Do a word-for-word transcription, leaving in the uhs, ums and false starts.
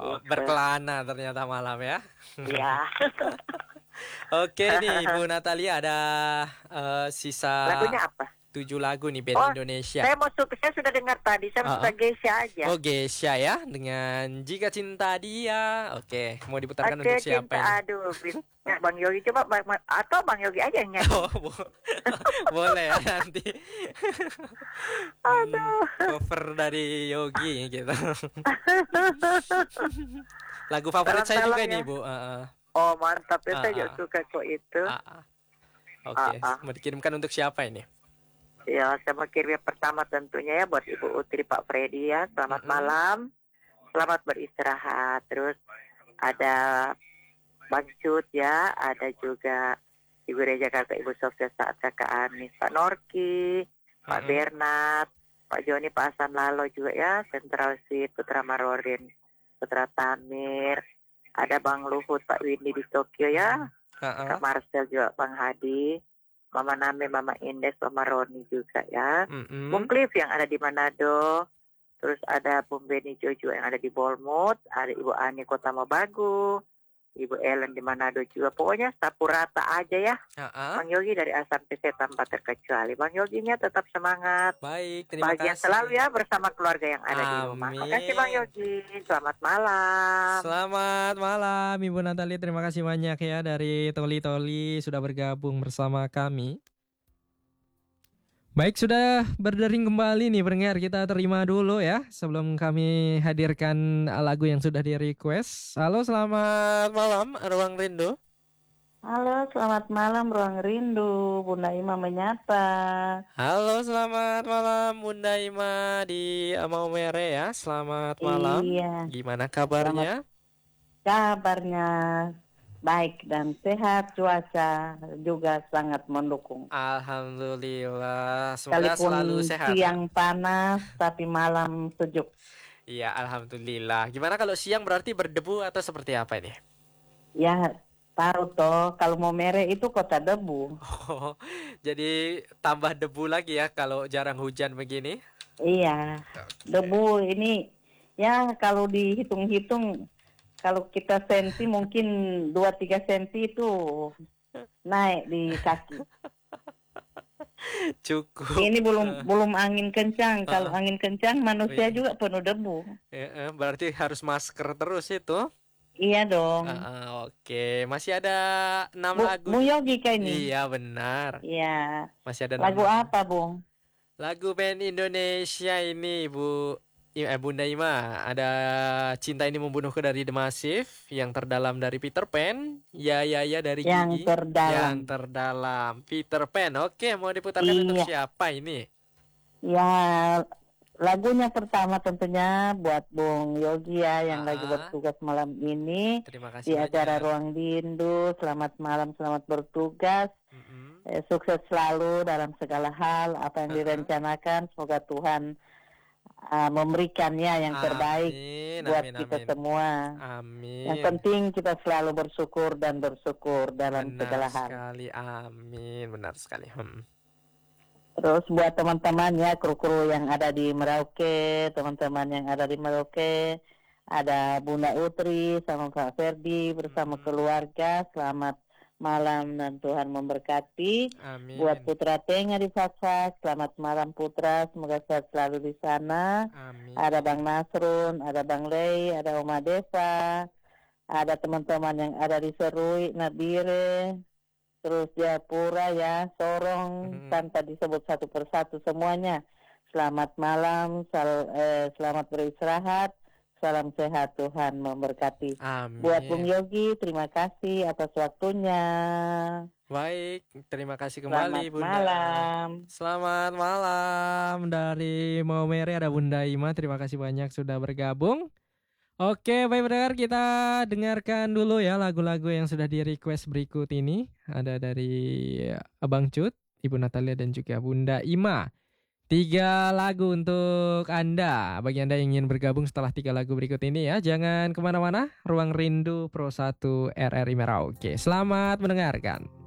Oh, berkelana ternyata malam ya. Iya. Oke nih Bu Natalia, ada eh, sisa Lagunya apa? tujuh lagu nih band Oh, Indonesia. saya mau suka, saya sudah dengar tadi, saya mau Ah, suka ah. Geisha aja. Oh Gesha ya, dengan Jika Cinta Dia. Oke, mau diputarkan Oke, untuk siapa cinta, ini? aduh, bisa Bang Yogi coba Bang, atau Bang Yogi aja yang nyanyi. Oh, bo- boleh ya nanti. Hmm, Aduh. cover dari Yogi gitu. Lagu favorit Salam saya salam juga ya. nih Bu. Ah, Oh mantap ya, ah, saya ah, juga ah, suka kok itu. ah, ah. Ah, Oke, ah. mau dikirimkan untuk siapa ini? Ya, saya mau kirim yang pertama tentunya ya buat Ibu Utri, Pak Freddy ya. Selamat Mm-mm. malam, selamat beristirahat. Terus ada Bang Cut ya, ada juga Ibu Reja Jakarta, Ibu Sofia Saat, Kakak Anis, Pak Norki, Pak Mm-mm. Bernard, Pak Joni, Pak Hasan Lalo juga ya, Central Seat, Putra Marorin, Putra Tamir, ada Bang Luhut, Pak Windy di Tokyo ya, Ah, Kak ah. Marcel juga, Bang Hadi, Mama Name, Mama Indes, Mama Roni juga ya, Mm-mm. Bung Cliff yang ada di Manado, terus ada Bung Beni Jojo yang ada di Bolmut, ada Ibu Ani Kota Mabagu, Ibu Ellen di Manado juga. Pokoknya sapu rata aja ya. Ah, ah. Bang Yogi dari A sampai Z tanpa terkecuali. Bang Yoginya tetap semangat. Baik, terima Bahagia kasih. selalu ya bersama keluarga yang ada di rumah. Amin. Makasih Bang Yogi. Selamat malam. Selamat malam Ibu Natalia, terima kasih banyak ya dari Toli Toli sudah bergabung bersama kami. Baik, sudah berdering kembali nih pendengar, kita terima dulu ya sebelum kami hadirkan lagu yang sudah di request. Halo, selamat malam Ruang Rindu. Halo, selamat malam Ruang Rindu, Bunda Ima menyapa. Halo, selamat malam Bunda Ima di Maumere ya. Selamat malam. Iya. Gimana kabarnya? Kabarnya baik dan sehat, cuaca juga sangat mendukung. Alhamdulillah, semoga Sekalipun selalu sehat. siang panas tapi malam sejuk. Iya, alhamdulillah. Gimana kalau siang berarti berdebu atau seperti apa ini? Ya, tahu toh kalau mau mere itu kota debu. Oh, jadi tambah debu lagi ya kalau jarang hujan begini. Iya, debu ini ya kalau dihitung-hitung kalau kita sensi mungkin dua tiga senti itu naik di kaki. Cukup. Ini belum Uh, belum angin kencang. Kalau uh, angin kencang manusia iya. juga penuh debu. Ya, eh, berarti harus masker terus itu. Iya dong. Uh, uh, Oke, masih ada enam Bu, lagu. Bu Yogi kayak ini. Iya benar. Iya. Masih ada enam Lagu lagu. apa, Bung? Lagu band Indonesia ini, Bu. Eh, Bunda Ima, ada Cinta Ini Membunuhku dari The Massive, Yang Terdalam dari Peter Pan, Ya Ya Ya dari Yang Gigi, terdalam. Yang Terdalam Peter Pan. Oke, mau diputarkan untuk Iya. siapa ini? Ya, lagunya pertama tentunya buat Bung Yogi ya yang Ah, lagi bertugas malam ini terima di kasih acara banyak. Ruang Rindu. Selamat malam, selamat bertugas. Mm-mm. Eh, sukses selalu dalam segala hal apa yang Ah, ah. direncanakan. Semoga Tuhan uh, memberikannya yang terbaik Amin, buat amin, kita amin. semua. Yang Amin. penting kita selalu bersyukur dan bersyukur dalam segala Benar hal. sekali, amin, benar sekali. Hmm. Terus buat teman-teman ya, kru-kru yang ada di Merauke, teman-teman yang ada di Merauke, ada Bunda Utri sama Pak Ferdi bersama Hmm. keluarga, selamat malam dan Tuhan memberkati. Amin. Buat Putra Tenga di Fakfak, selamat malam Putra, semoga sehat selalu di sana. Amin. Ada Bang Nasrun, ada Bang Lei, ada Oma Deva, ada teman-teman yang ada di Serui, Nabire, terus Jayapura ya, Sorong, Mhm. tanpa disebut satu persatu semuanya. Selamat malam, sal, eh, selamat beristirahat, salam sehat, Tuhan memberkati. Buat Bung Amin. Yogi, terima kasih atas waktunya. Baik, terima kasih kembali Selamat Bunda. malam. Selamat malam dari Maumere, ada Bunda Ima. Terima kasih banyak sudah bergabung. Oke, baik pendengar, kita dengarkan dulu ya lagu-lagu yang sudah di request berikut ini. Ada dari Abang Cut, Ibu Natalia dan juga Bunda Ima. Tiga lagu untuk Anda. Bagi Anda yang ingin bergabung setelah tiga lagu berikut ini ya, jangan kemana-mana. Ruang Rindu Pro satu R R I Merauke. Selamat mendengarkan.